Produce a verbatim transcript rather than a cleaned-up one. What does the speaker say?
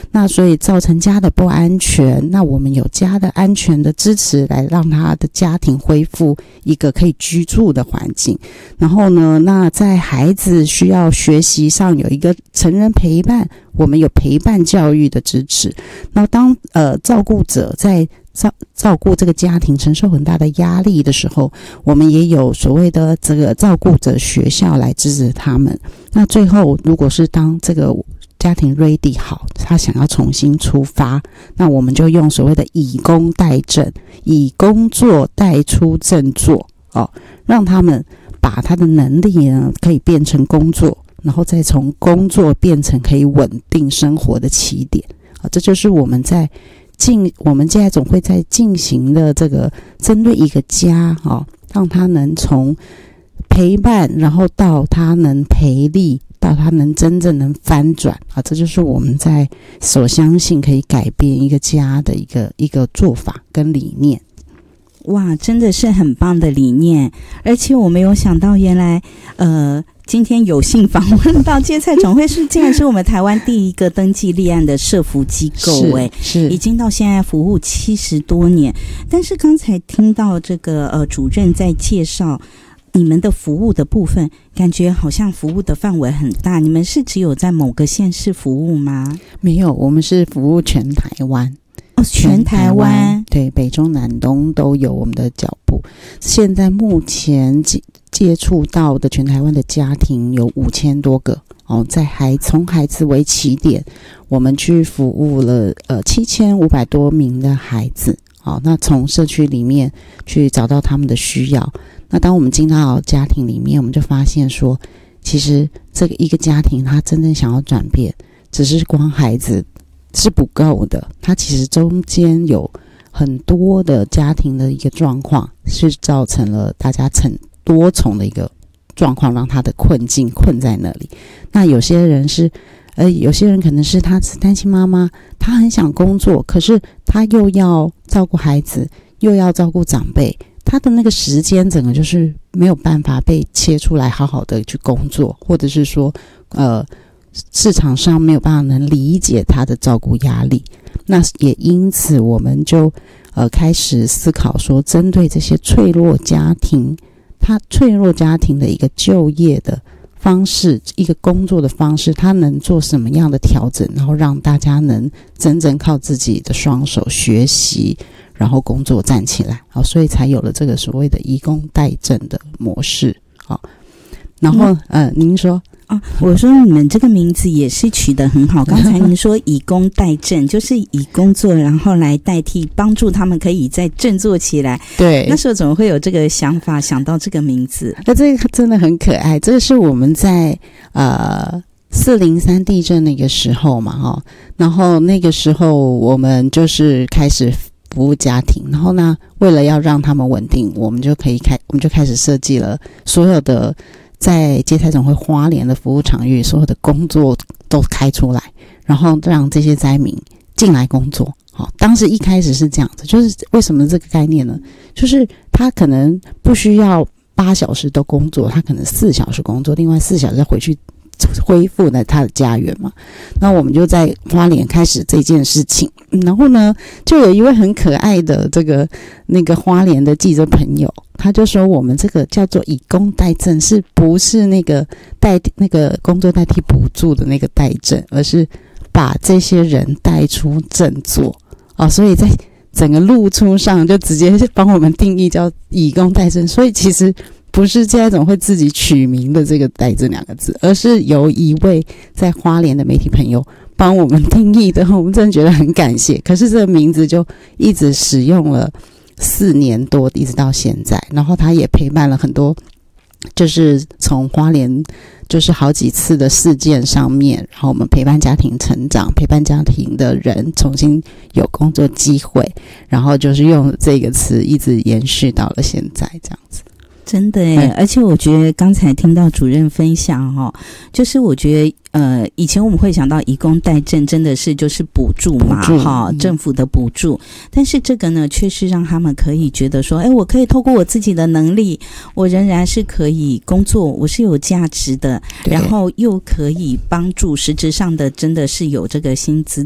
那所以造成家的不安全，那我们有家的安全的支持来让他的家庭恢复一个可以居住的环境。然后呢，那在孩子需要学习上有一个成人陪伴，我们有陪伴教育的支持。那当呃照顾者在照照顾这个家庭承受很大的压力的时候，我们也有所谓的这个照顾者学校来支持他们。那最后如果是当这个家庭 ready 好，他想要重新出发，那我们就用所谓的以工代政，以工作代出振作哦，让他们把他的能力呢可以变成工作，然后再从工作变成可以稳定生活的起点啊，这就是我们在进我们现在总会在进行的这个针对一个家哦，让他能从陪伴，然后到他能培力，到他能真正能翻转啊，这就是我们在所相信可以改变一个家的一个一个做法跟理念。 哇，真的是很棒的理念，而且我没有想到原来呃今天有幸访问到芥菜总会是竟然是我们台湾第一个登记立案的社福机构，哎， 是已经到现在服务七十多年。但是刚才听到这个呃主任在介绍你们的服务的部分，感觉好像服务的范围很大。你们是只有在某个县市服务吗？ 没有，我们是服务全台湾。 哦，全台湾， 对，北中南东都有我们的脚步。现在目前接接触到的全台湾的家庭有五千多个哦，在孩从孩子为起点，我们去服务了呃七千五百多名的孩子。哦，那从社区里面去找到他们的需要。那当我们进到家庭里面，我们就发现说，其实这个一个家庭他真正想要转变，只是光孩子是不够的，他其实中间有很多的家庭的一个状况，是造成了大家成多重的一个状况，让他的困境困在那里。那有些人是呃，有些人可能是他是单亲妈妈，他很想工作，可是他又要照顾孩子，又要照顾长辈，他的那个时间整个就是没有办法被切出来好好的去工作，或者是说呃市场上没有办法能理解他的照顾压力。那也因此我们就呃开始思考说，针对这些脆弱家庭，他脆弱家庭的一个就业的方式，一个工作的方式，他能做什么样的调整，然后让大家能真正靠自己的双手学习，然后工作站起来，好，所以才有了这个所谓的以工代政的模式。好，然后嗯、呃，您说啊，我说你们这个名字也是取得很好。刚才您说以工代政，就是以工作然后来代替，帮助他们可以再振作起来。 对， 那时候怎么会有这个想法，想到这个名字？ 那这个真的很可爱。这个是我们在呃四零三地震那个时候嘛，哈，然后那个时候我们就是开始服务家庭，然后呢，为了要让他们稳定，我们就可以开，我们就开始设计了所有的在芥菜总会花莲的服务场域，所有的工作都开出来，然后让这些灾民进来工作。好，当时一开始是这样子，就是为什么这个概念呢？就是他可能不需要八小时都工作，他可能四小时工作，另外四小时再回去恢复了他的家园嘛。那我们就在花莲开始这件事情，然后呢，就有一位很可爱的这个那个花莲的记者朋友，他就说我们这个叫做以工代政，是不是那个代那个工作代替补助的那个代政，而是把这些人带出振作哦，所以在整个露出上就直接帮我们定义叫以工代政，所以其实不是芥菜总会自己取名的这个代政两个字，而是由一位在花莲的媒体朋友帮我们定义的，我们真的觉得很感谢。可是这个名字就一直使用了四年多，一直到现在，然后他也陪伴了很多，就是从花莲就是好几次的事件上面，然后我们陪伴家庭成长，陪伴家庭的人重新有工作机会，然后就是用这个词一直延续到了现在这样子。 真的耶，而且我觉得刚才听到主任分享哦，就是我觉得呃，以前我们会想到以工代政，真的是就是补助嘛，哈、嗯，政府的补助。但是这个呢，却是让他们可以觉得说，哎，我可以透过我自己的能力，我仍然是可以工作，我是有价值的，然后又可以帮助实质上的，真的是有这个薪资